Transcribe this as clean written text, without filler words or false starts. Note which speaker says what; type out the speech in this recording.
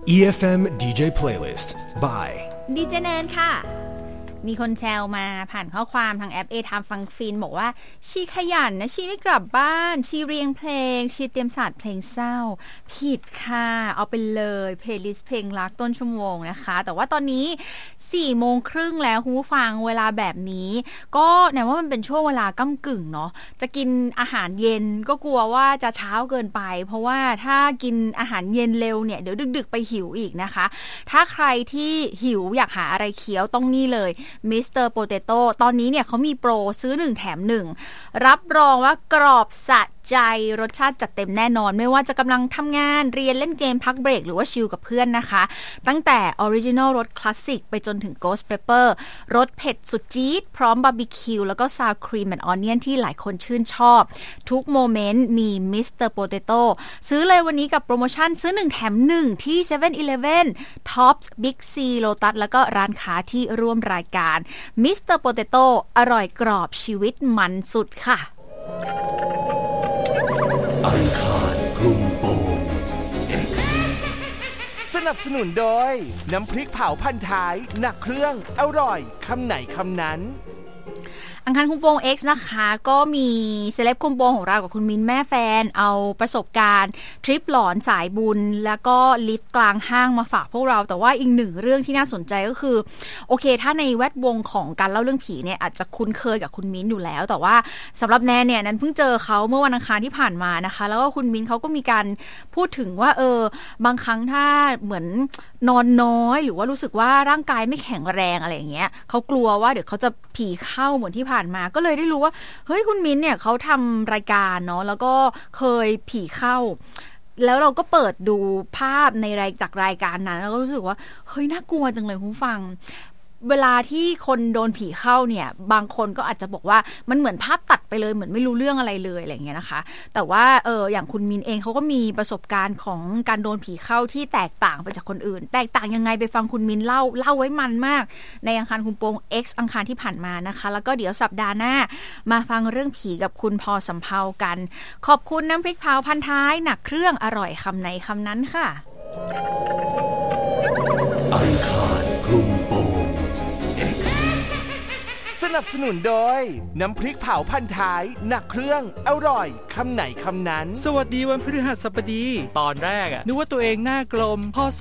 Speaker 1: EFM DJ Playlist by
Speaker 2: ดีเจแนนค่ะมีคนแชร์มาผ่านข้อความทางแอป A-Time ฟังฟินบอกว่าชีขยันนะชีไม่กลับบ้านชีเรียงเพลงชีเตรียมศาสตร์เพลงเศร้าผิดค่ะเอาไปเลยเพลย์ลิสต์เพลงรักต้นชั่วโมงนะคะแต่ว่าตอนนี้4 โมงครึ่งแล้วคุณผู้ฟังเวลาแบบนี้ก็แน่ว่ามันเป็นช่วงเวลาก้ำกึ่งเนาะจะกินอาหารเย็นก็กลัวว่าจะเช้าเกินไปเพราะว่าถ้ากินอาหารเย็นเร็วเนี่ยเดี๋ยวดึกๆไปหิวอีกนะคะถ้าใครที่หิวอยากหาอะไรเคี้ยวต้องนี่เลยมิสเตอร์โปเตโต้ตอนนี้เนี่ยเขามีโปรซื้อ1แถม1รับรองว่ากรอบสะใจรสชาติจัดเต็มแน่นอนไม่ว่าจะกำลังทำงานเรียนเล่นเกมพักเบรกหรือว่าชิลกับเพื่อนนะคะตั้งแต่ออริจินอลรสคลาสสิกไปจนถึงโกสต์เปเปอร์รสเผ็ดสุดจี๊ดพร้อมบาร์บีคิวแล้วก็ซาวครีมแอนด์ออนเนียนที่หลายคนชื่นชอบทุกโมเมนต์มีมิสเตอร์โปเตโต้ซื้อเลยวันนี้กับโปรโมชั่นซื้อ1แถม1ที่ 7-Eleven Tops Big C Lotus แล้วก็ร้านค้าที่ร่วมรายการมิสเตอร์โปเตโต้อร่อยกรอบชีวิตมันสุดค่ะ
Speaker 1: อังคารคลุมโปง X
Speaker 3: สนับสนุนโดยน้ำพริกเผาพันท้ายหนักเครื่องอร่อยคำไหนคำนั้น
Speaker 2: อังคารคุมโปง X นะคะก็มีเซเลบคุมโปงของเรากับคุณมิ้นแม่แฟนเอาประสบการณ์ทริปหลอนสายบุญแล้วก็ลิฟต์กลางห้างมาฝากพวกเราแต่ว่าอีกหนึ่งเรื่องที่น่าสนใจก็คือโอเคถ้าในแวดวงของการเล่าเรื่องผีเนี่ยอาจจะคุ้นเคยกับคุณมิ้นอยู่แล้วแต่ว่าสำหรับแนนเนี่ยนั้นเพิ่งเจอเขาเมื่อวันอังคารที่ผ่านมานะคะแล้วก็คุณมิ้นเขาก็มีการพูดถึงว่าบางครั้งถ้าเหมือนนอนน้อยหรือว่ารู้สึกว่าร่างกายไม่แข็งแรงอะไรอย่างเงี้ยเขากลัวว่าเดี๋ยวเขาจะผีเข้าเหมือนที่ผ่านมาก็เลยได้รู้ว่าเฮ้ยคุณมิ้นเนี่ยเขาทำรายการเนาะแล้วก็เคยผีเข้าแล้วเราก็เปิดดูภาพในจากรายการนั้นแล้วก็รู้สึกว่าเฮ้ยน่ากลัวจังเลยคุณฟังเวลาที่คนโดนผีเข้าเนี่ยบางคนก็อาจจะบอกว่ามันเหมือนภาพตัดไปเลยเหมือนไม่รู้เรื่องอะไรเลยอะไรอย่างเงี้ยนะคะแต่ว่าอย่างคุณมินเองเขาก็มีประสบการณ์ของการโดนผีเข้าที่แตกต่างไปจากคนอื่นแตกต่างยังไงไปฟังคุณมินเล่าไว้มันมากในอังคารคุมโปง X อังคารที่ผ่านมานะคะแล้วก็เดี๋ยวสัปดาห์หน้ามาฟังเรื่องผีกับคุณพอสำเภากันขอบคุณน้ำพริกเผาพันท้ายหนักเครื่องอร่อยคำไหนคำนั้นค่ะ
Speaker 1: อังคารคลุมโปง
Speaker 3: สนับสนุนโดยน้ำพริกเผาพันท้ายหนักเครื่องอร่อยคำไหนคำนั้น
Speaker 4: สวัสดีวันพฤหัสบดีตอนแรกนึกว่าตัวเองหน้ากลมพอ